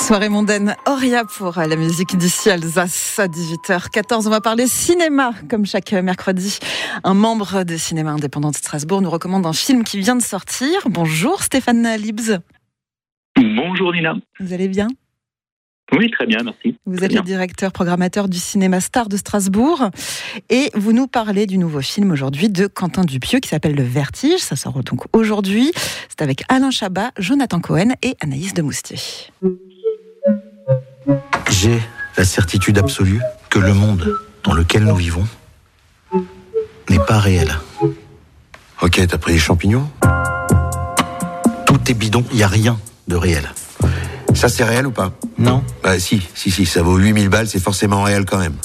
Soirée mondaine, Auria pour la musique d'ici Alsace à 18h14. On va parler cinéma, comme chaque mercredi. Un membre de Cinéma Indépendant de Strasbourg nous recommande un film qui vient de sortir. Bonjour Stéphane Libs. Bonjour Nina. Vous allez bien ? Oui, très bien, merci. Vous êtes le directeur programmateur du Cinéma Star de Strasbourg et vous nous parlez du nouveau film aujourd'hui de Quentin Dupieux qui s'appelle Le Vertige. Ça sort donc aujourd'hui. C'est avec Alain Chabat, Jonathan Cohen et Anaïs Demoustier. J'ai la certitude absolue que le monde dans lequel nous vivons n'est pas réel. Ok, t'as pris les champignons ? Tout est bidon, il n'y a rien de réel. Ça, c'est réel ou pas ? Non. Bah si, ça vaut 8000 balles, c'est forcément réel quand même.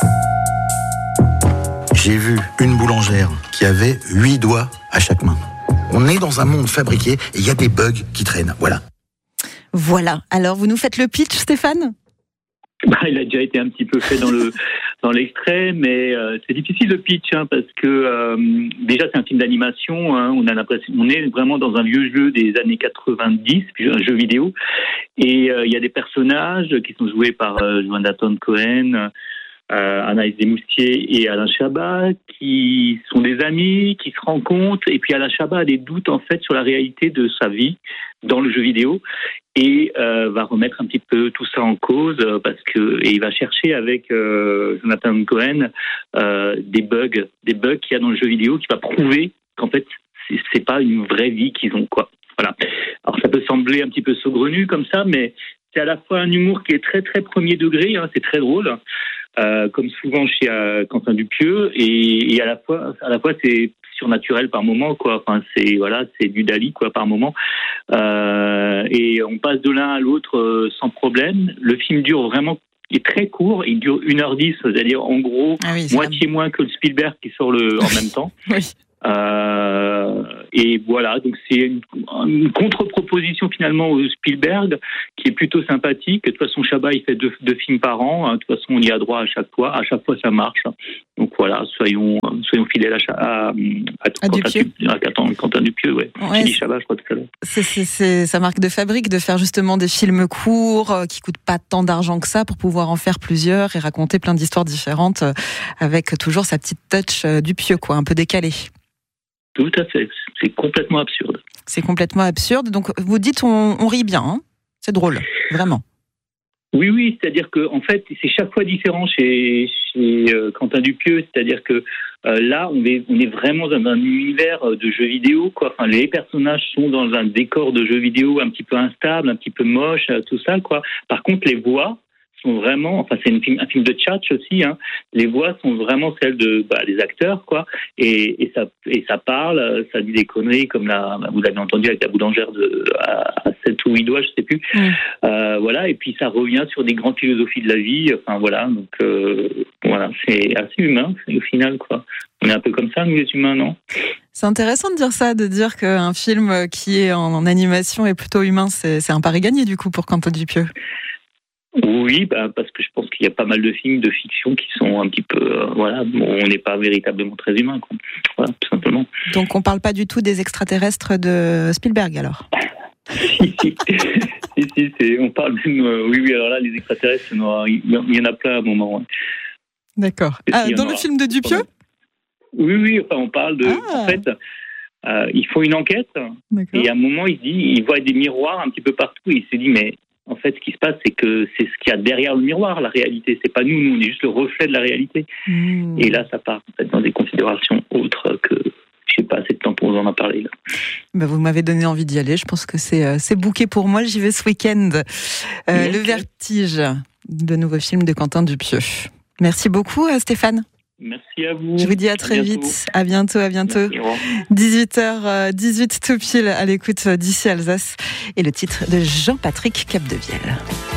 J'ai vu une boulangère qui avait 8 doigts à chaque main. On est dans un monde fabriqué et il y a des bugs qui traînent, voilà. Voilà, alors vous nous faites le pitch Stéphane ? Il a déjà été un petit peu fait dans l'extrait, mais c'est difficile le pitch parce que déjà c'est un film d'animation. On a l'impression, on est vraiment dans un vieux jeu des années 90, un jeu vidéo, et il y a des personnages qui sont joués par Jonathan Cohen, Anaïs Demoustier et Alain Chabat, qui sont des amis, qui se rencontrent, et puis Alain Chabat a des doutes en fait sur la réalité de sa vie dans le jeu vidéo. Et va remettre un petit peu tout ça en cause et il va chercher avec Jonathan Cohen des bugs qu'il y a dans le jeu vidéo qui va prouver qu'en fait c'est pas une vraie vie qu'ils ont quoi. Voilà. Alors ça peut sembler un petit peu saugrenu comme ça, mais c'est à la fois un humour qui est très très premier degré, c'est très drôle, comme souvent chez Quentin Dupieux, et à la fois c'est surnaturel par moment quoi. Enfin c'est du Dali quoi par moment, et on passe de l'un à l'autre sans problème. Le film dure vraiment, il est très court, il dure 1h10, c'est-à-dire en gros moitié moins que le Spielberg qui sort en même temps. Oui. Et voilà, donc c'est une contre-proposition finalement au Spielberg qui est plutôt sympathique. De toute façon, Chabat il fait deux films par an. De toute façon, on y a droit à chaque fois ça marche. Donc voilà, soyons fidèles à Quentin Dupieux. Ouais. J'ai dit Chabat, je crois tout à l'heure. C'est sa marque de fabrique de faire justement des films courts qui coûtent pas tant d'argent que ça pour pouvoir en faire plusieurs et raconter plein d'histoires différentes avec toujours sa petite touch Dupieux quoi, un peu décalée. Tout à fait, c'est complètement absurde. C'est complètement absurde, donc vous dites on rit bien, c'est drôle, vraiment. Oui, c'est-à-dire que en fait c'est chaque fois différent chez Quentin Dupieux, c'est-à-dire que là on est vraiment dans un univers de jeux vidéo quoi. Enfin, les personnages sont dans un décor de jeux vidéo un petit peu instable, un petit peu moche, tout ça quoi. Par contre les voix sont vraiment, c'est un film de tchatch aussi, les voix sont vraiment celles des acteurs quoi, et ça parle, ça dit des conneries comme vous l'avez entendu avec la boulangère à 7 ou 8 doigts, je sais plus. Voilà, et puis ça revient sur des grandes philosophies de la vie, donc voilà, c'est assez humain au final quoi. On est un peu comme ça, nous les humains, non ? C'est intéressant de dire ça, de dire qu'un film qui est en animation est plutôt humain, c'est un pari gagné du coup pour Quentin Dupieux. Oui, parce que je pense qu'il y a pas mal de films de fiction qui sont un petit peu, on n'est pas véritablement très humain, quoi. Voilà, tout simplement. Donc on parle pas du tout des extraterrestres de Spielberg, alors ? Si, on parle même, oui, alors là, les extraterrestres, il y en a plein à un moment. Ouais. D'accord. Dans le film de Dupieux ? Oui, on parle de, en fait, ils font une enquête, et à un moment, il voit des miroirs un petit peu partout, et il se dit, mais en fait, ce qui se passe, c'est que c'est ce qu'il y a derrière le miroir, la réalité. C'est pas nous, on est juste le reflet de la réalité. Et là, ça part en fait dans des considérations autres que je sais pas assez de temps pour vous en parler. Là. Vous m'avez donné envie d'y aller. Je pense que c'est booké pour moi. J'y vais ce week-end. Le Vertige, le nouveau film de Quentin Dupieux. Merci beaucoup, Stéphane. Merci à vous. Je vous dis à très vite. À bientôt. Merci, 18h18 tout pile à l'écoute d'ici Alsace. Et le titre de Jean-Patrick Capdevielle.